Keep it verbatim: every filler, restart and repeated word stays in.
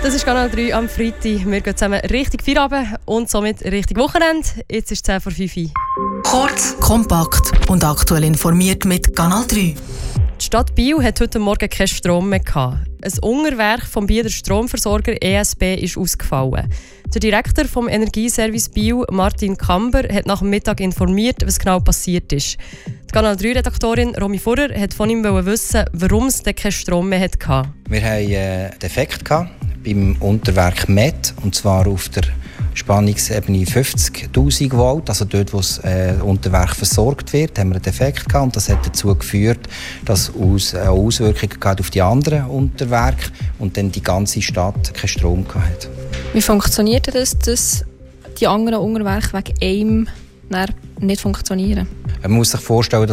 Das ist Kanal drei am Freitag. Wir gehen zusammen richtig Feierabend und somit richtig Wochenende. Jetzt ist es zehn vor fünf. Kurz, kompakt und aktuell informiert mit Kanal drei. Die Stadt Biel hat heute Morgen keinen Strom mehr gehabt. Ein Unterwerk vom Bieler Stromversorger E S B ist ausgefallen. Der Direktor des Energieservice Biel, Martin Kamber, hat nach dem Mittag informiert, was genau passiert ist. Die Kanal drei Redaktorin Romy Furrer hat von ihm wissen, warum es keinen Strom mehr hatte. Wir hatten einen Defekt beim Unterwerk M E T, und zwar auf der Spannungsebene fünfzigtausend Volt, also dort, wo das äh, Unterwerk versorgt wird, haben wir einen Defekt gehabt, und das hat dazu geführt, dass es äh, Auswirkungen gab auf die anderen Unterwerke und dann die ganze Stadt keinen Strom hatte. Wie funktioniert das, dass die anderen Unterwerke wegen einem nicht funktionieren? Man muss sich vorstellen, dass